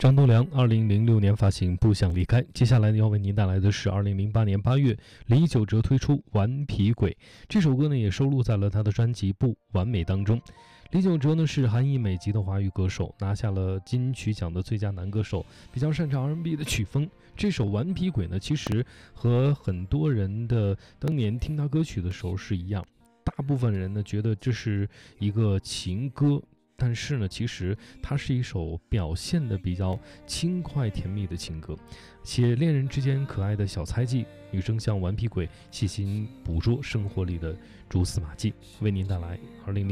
张栋梁2006年发行《不想离开》，接下来要为您带来的是2008年8月李玖哲推出《顽皮鬼》。这首歌呢也收录在了他的专辑《不完美》当中。李玖哲呢是韩裔美籍的华语歌手，拿下了金曲奖的最佳男歌手，比较擅长 R&B 的曲风。这首《顽皮鬼》呢，其实和很多人的当年听他歌曲的时候是一样，大部分人呢觉得这是一个情歌。但是呢，其实它是一首表现的比较轻快甜蜜的情歌，写恋人之间可爱的小猜忌，女生像顽皮鬼细心捕捉生活里的蛛丝马迹，为您带来2006